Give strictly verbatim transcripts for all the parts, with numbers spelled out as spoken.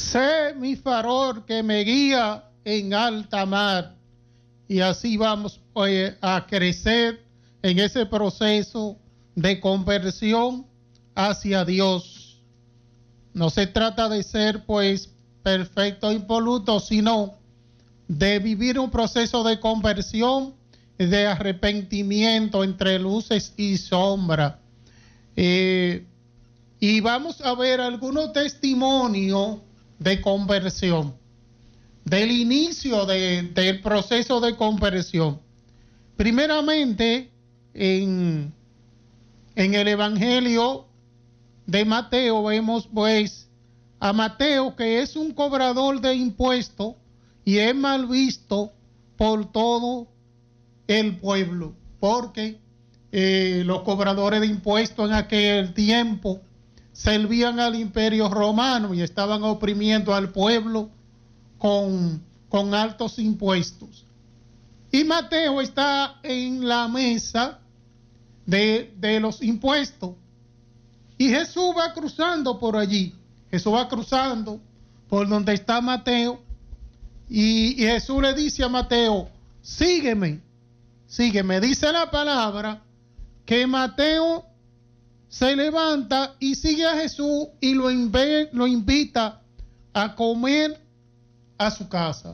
sé mi farol que me guía en alta mar. Y así vamos pues, a crecer en ese proceso de conversión hacia Dios. No se trata de ser pues perfecto e impoluto, sino de vivir un proceso de conversión, de arrepentimiento entre luces y sombra. Eh, y vamos a ver algunos testimonios de conversión, del inicio de, del proceso de conversión. Primeramente, en, en el Evangelio de Mateo vemos pues a Mateo, que es un cobrador de impuestos y es mal visto por todo el pueblo, porque eh, los cobradores de impuestos en aquel tiempo servían al imperio romano y estaban oprimiendo al pueblo con, con altos impuestos. Y Mateo está en la mesa de, de los impuestos. Y Jesús va cruzando por allí. Jesús va cruzando por donde está Mateo. Y, y Jesús le dice a Mateo, sígueme, sígueme. Dice la palabra que Mateo se levanta y sigue a Jesús y lo, inve, lo invita a comer a su casa.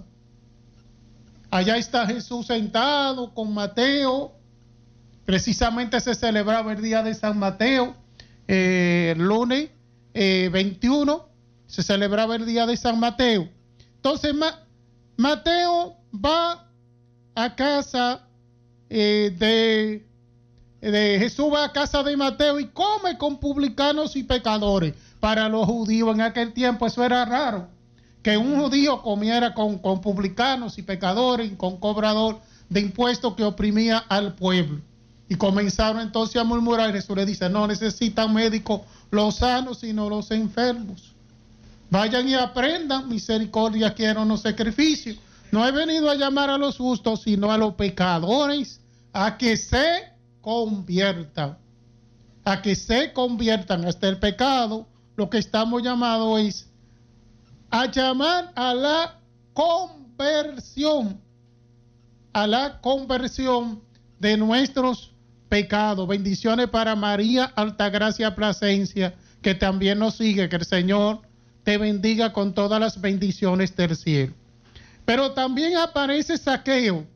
Allá está Jesús sentado con Mateo. Precisamente se celebraba el día de San Mateo, eh, el lunes eh, veintiuno, se celebraba el día de San Mateo. Entonces Ma, Mateo va a casa eh, de, de Jesús, va a casa de Mateo y come con publicanos y pecadores. Para los judíos en aquel tiempo eso era raro, que un judío comiera con, con publicanos y pecadores, y con cobrador de impuestos que oprimía al pueblo. Y comenzaron entonces a murmurar. Jesús le dice, no necesitan médicos los sanos, sino los enfermos. Vayan y aprendan, misericordia quiero, no sacrificio. No he venido a llamar a los justos, sino a los pecadores, a que se conviertan. A que se conviertan. Hasta el pecado, lo que estamos llamados es a llamar a la conversión, a la conversión de nuestros pecados. Bendiciones para María Altagracia Plasencia, que también nos sigue. Que el Señor te bendiga con todas las bendiciones del cielo. Pero también aparece Zaqueo.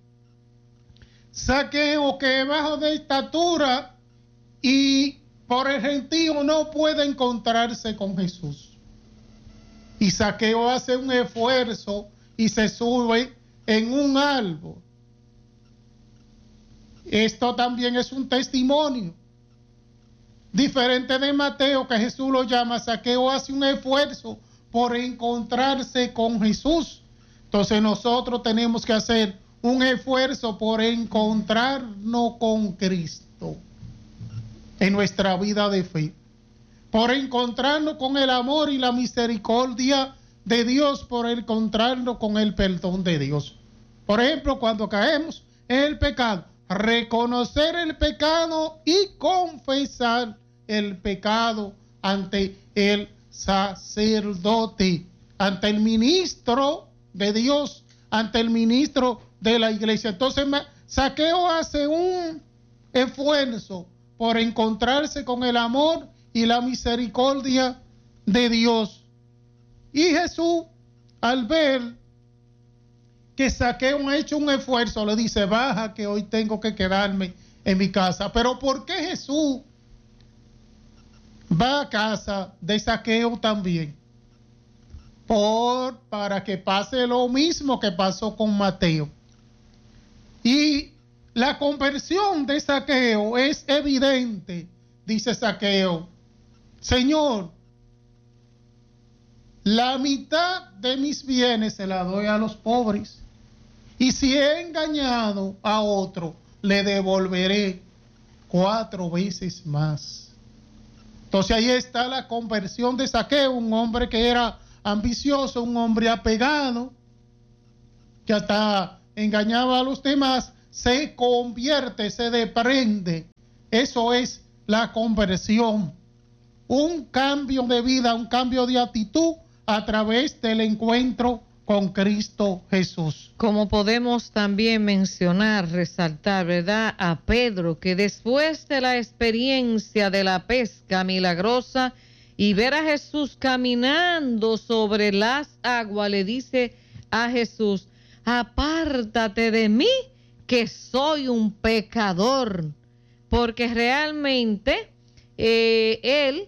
Zaqueo, que es bajo de estatura y por el gentío no puede encontrarse con Jesús. Y Zaqueo hace un esfuerzo y se sube en un árbol. Esto también es un testimonio. Diferente de Mateo, que Jesús lo llama, Zaqueo hace un esfuerzo por encontrarse con Jesús. Entonces nosotros tenemos que hacer un esfuerzo por encontrarnos con Cristo en nuestra vida de fe. Por encontrarnos con el amor y la misericordia de Dios, por encontrarnos con el perdón de Dios. Por ejemplo, cuando caemos en el pecado, reconocer el pecado y confesar el pecado ante el sacerdote, ante el ministro de Dios, ante el ministro de la iglesia. Entonces Zaqueo hace un esfuerzo por encontrarse con el amor y la misericordia de Dios. Y Jesús, al ver que Zaqueo ha hecho un esfuerzo, le dice, baja que hoy tengo que quedarme en mi casa. Pero ¿por qué Jesús va a casa de Zaqueo también? Por, para que pase lo mismo que pasó con Mateo. Y la conversión de Zaqueo es evidente. Dice Zaqueo, Señor, la mitad de mis bienes se la doy a los pobres. Y si he engañado a otro, le devolveré cuatro veces más. Entonces ahí está la conversión de Zaqueo, un hombre que era ambicioso, un hombre apegado, que hasta engañaba a los demás, se convierte, se desprende. Eso es la conversión. Un cambio de vida, un cambio de actitud a través del encuentro con Cristo Jesús. Como podemos también mencionar, resaltar, ¿verdad?, a Pedro, que después de la experiencia de la pesca milagrosa y ver a Jesús caminando sobre las aguas, le dice a Jesús: apártate de mí, que soy un pecador. Porque realmente eh, él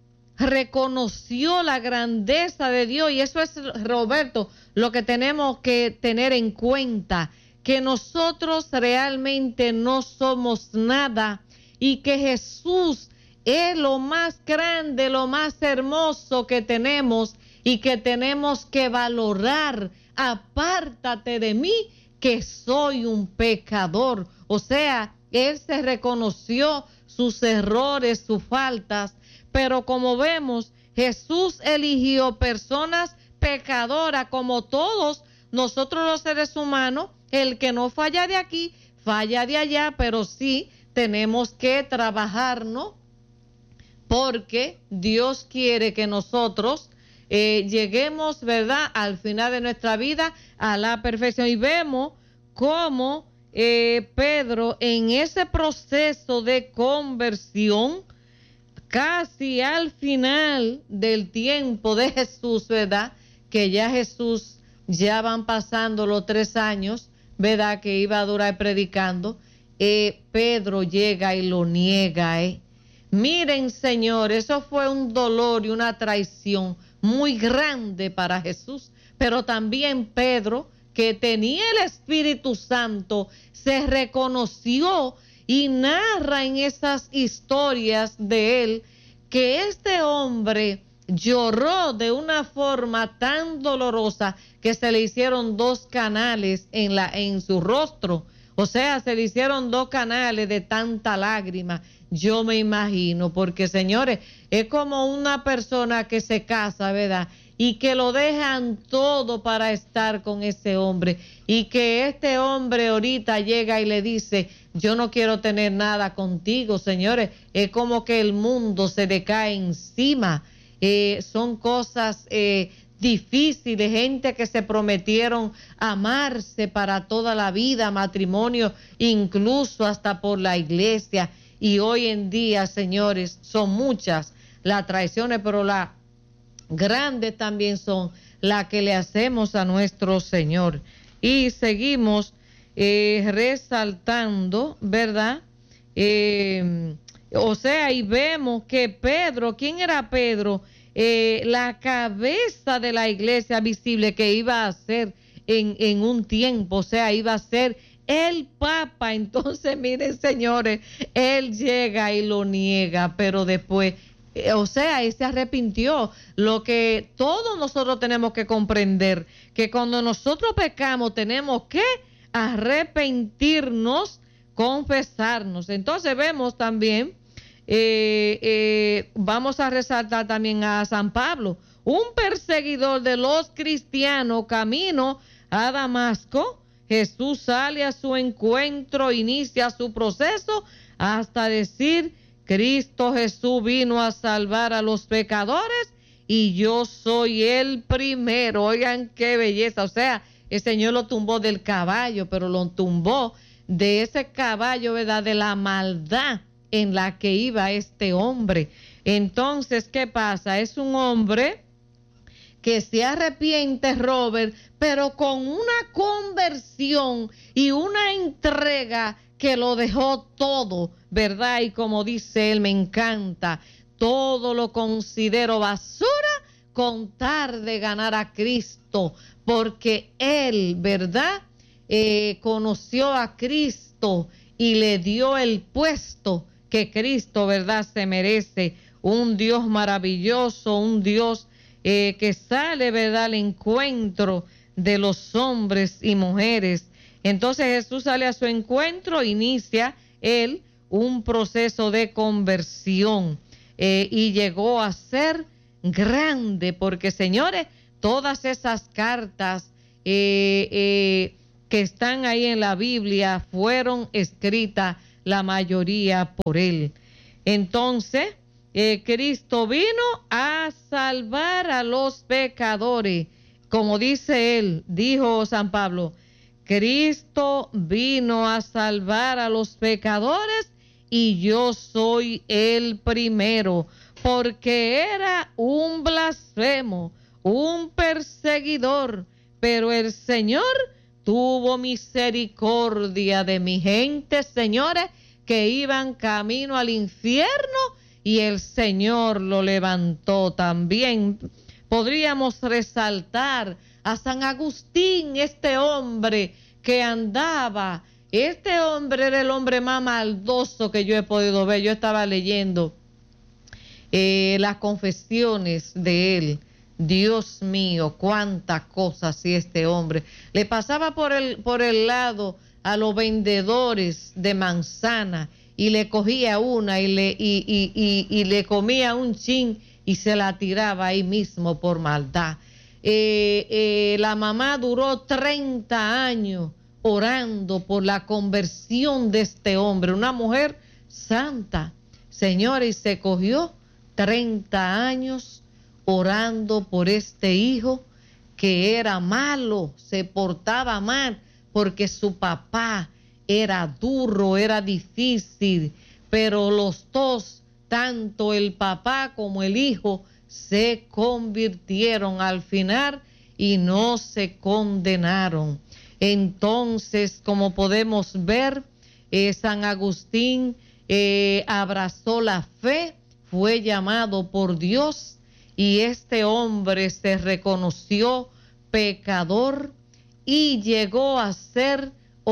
reconoció la grandeza de Dios, y eso es, Roberto, lo que tenemos que tener en cuenta, que nosotros realmente no somos nada y que Jesús es lo más grande, lo más hermoso que tenemos y que tenemos que valorar. Apártate de mí, que soy un pecador. O sea, él se reconoció sus errores, sus faltas, pero como vemos, Jesús eligió personas pecadoras como todos nosotros los seres humanos. El que no falla de aquí, falla de allá, pero sí tenemos que trabajar, ¿no? Porque Dios quiere que nosotros eh, lleguemos, ¿verdad?, al final de nuestra vida a la perfección. Y vemos cómo eh, Pedro, en ese proceso de conversión, casi al final del tiempo de Jesús, ¿verdad?, que ya Jesús, ya van pasando los tres años, ¿verdad?, que iba a durar predicando, eh, Pedro llega y lo niega, ¿eh? Miren, Señor, eso fue un dolor y una traición muy grande para Jesús, pero también Pedro, que tenía el Espíritu Santo, se reconoció y narra en esas historias de él que este hombre lloró de una forma tan dolorosa que se le hicieron dos canales en la en su rostro. O sea, se le hicieron dos canales de tanta lágrima. Yo me imagino, porque señores, es como una persona que se casa, ¿verdad?, y que lo dejan todo para estar con ese hombre, y que este hombre ahorita llega y le dice: yo no quiero tener nada contigo. Señores, es como que el mundo se le cae encima. Eh, son cosas eh, difíciles, gente que se prometieron amarse para toda la vida, matrimonio, incluso hasta por la iglesia, y hoy en día, señores, son muchas las traiciones, pero las grandes también son las que le hacemos a nuestro Señor. Y seguimos eh, resaltando, ¿verdad? Eh, o sea, y vemos que Pedro, ¿quién era Pedro? Eh, la cabeza de la iglesia visible que iba a ser en, en un tiempo, o sea, iba a ser el Papa. Entonces, miren, señores, él llega y lo niega, pero después, eh, o sea, él se arrepintió. Lo que todos nosotros tenemos que comprender, que cuando nosotros pecamos tenemos que arrepentirnos, confesarnos. Entonces vemos también, eh, eh, vamos a resaltar también a San Pablo, un perseguidor de los cristianos, camino a Damasco. Jesús sale a su encuentro, inicia su proceso hasta decir: Cristo Jesús vino a salvar a los pecadores y yo soy el primero. Oigan qué belleza. O sea, el Señor lo tumbó del caballo, pero lo tumbó de ese caballo, ¿verdad?, de la maldad en la que iba este hombre. Entonces, ¿qué pasa? Es un hombre que se arrepiente, Robert, pero con una conversión y una entrega que lo dejó todo, ¿verdad? Y como dice él, me encanta, todo lo considero basura con tal de ganar a Cristo, porque él, ¿verdad?, eh, conoció a Cristo y le dio el puesto que Cristo, ¿verdad?, se merece. Un Dios maravilloso, un Dios eh, que sale, ¿verdad?, al encuentro de los hombres y mujeres. Entonces Jesús sale a su encuentro, inicia él un proceso de conversión eh, y llegó a ser grande, porque, señores, todas esas cartas eh, eh, que están ahí en la Biblia fueron escritas la mayoría por él. Entonces, eh, Cristo vino a salvar a los pecadores. Como dice él, dijo San Pablo, Cristo vino a salvar a los pecadores y yo soy el primero, porque era un blasfemo, un perseguidor, pero el Señor tuvo misericordia de mi gente, señores, que iban camino al infierno y el Señor lo levantó también. Podríamos resaltar a San Agustín, este hombre que andaba, este hombre era el hombre más maldoso que yo he podido ver. Yo estaba leyendo eh, las confesiones de él. Dios mío, cuántas cosas hacía este hombre. Le pasaba por el, por el lado a los vendedores de manzana y le cogía una y le, y, y, y, y le comía un chin y se la tiraba ahí mismo por maldad. Eh, eh, la mamá duró treinta años orando por la conversión de este hombre, una mujer santa, señores, y se cogió treinta años orando por este hijo que era malo, se portaba mal, porque su papá era duro, era difícil, pero los dos, tanto el papá como el hijo, se convirtieron al final y no se condenaron. Entonces, como podemos ver, eh, San Agustín eh, abrazó la fe, fue llamado por Dios y este hombre se reconoció pecador y llegó a ser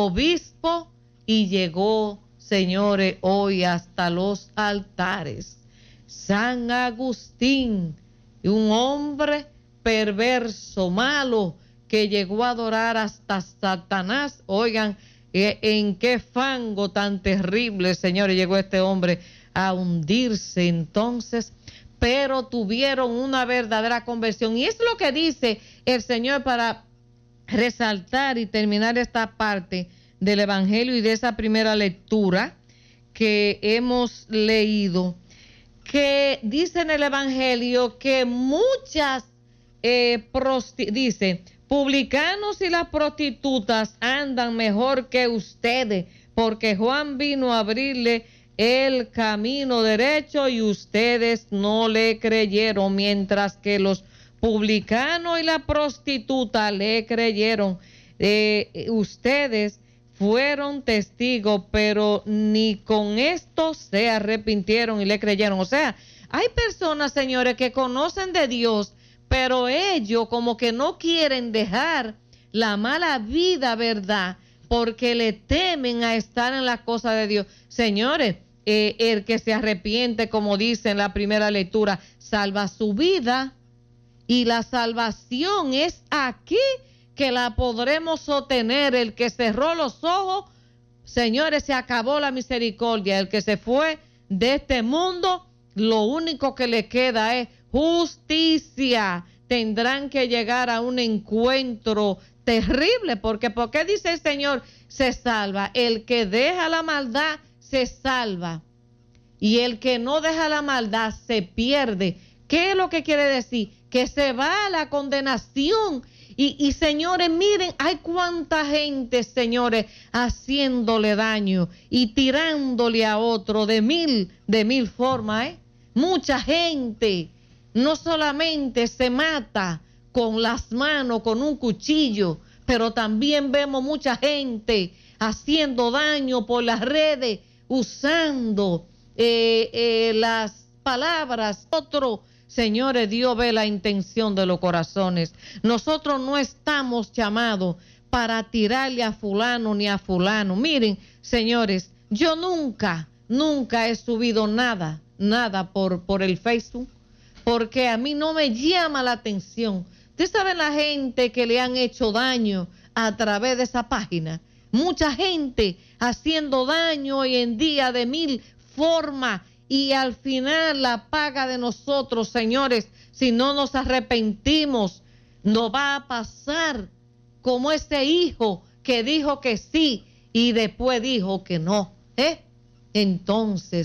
obispo y llegó, señores, hoy hasta los altares. San Agustín, un hombre perverso, malo, que llegó a adorar hasta Satanás. Oigan, eh, en qué fango tan terrible, señores, llegó este hombre a hundirse entonces, pero tuvieron una verdadera conversión. Y es lo que dice el Señor para resaltar y terminar esta parte del Evangelio y de esa primera lectura que hemos leído, que dice en el Evangelio que muchas, eh, dice, publicanos y las prostitutas andan mejor que ustedes, porque Juan vino a abrirle el camino derecho y ustedes no le creyeron, mientras que los publicanos y la prostituta le creyeron. Eh, ustedes fueron testigos, pero ni con esto se arrepintieron y le creyeron. O sea, hay personas, señores, que conocen de Dios, pero ellos como que no quieren dejar la mala vida, ¿verdad? Porque le temen a estar en las cosas de Dios. Señores, eh, el que se arrepiente, como dice en la primera lectura, salva su vida. Y la salvación es aquí que la podremos obtener. El que cerró los ojos, señores, se acabó la misericordia. El que se fue de este mundo, lo único que le queda es justicia. Tendrán que llegar a un encuentro terrible, porque ¿por qué dice el Señor se salva? El que deja la maldad se salva y el que no deja la maldad se pierde. ¿Qué es lo que quiere decir? Que se va a la condenación. Y, y señores, miren, hay cuánta gente, señores, haciéndole daño y tirándole a otro de mil, de mil formas, ¿eh? Mucha gente no solamente se mata con las manos, con un cuchillo, pero también vemos mucha gente haciendo daño por las redes, usando eh, eh, las palabras. Otro, señores, Dios ve la intención de los corazones. Nosotros no estamos llamados para tirarle a fulano ni a fulano. Miren, señores, yo nunca, nunca he subido nada, nada por, por el Facebook, porque a mí no me llama la atención. Ustedes saben la gente que le han hecho daño a través de esa página. Mucha gente haciendo daño hoy en día de mil formas. Y al final la paga de nosotros, señores, si no nos arrepentimos, nos va a pasar como ese hijo que dijo que sí y después dijo que no, ¿eh? Entonces,